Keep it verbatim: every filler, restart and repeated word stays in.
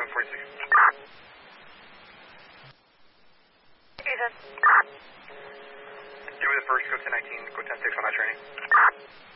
one forty-six. Ethan. You were the first, go ten nineteen, go ten six on that training.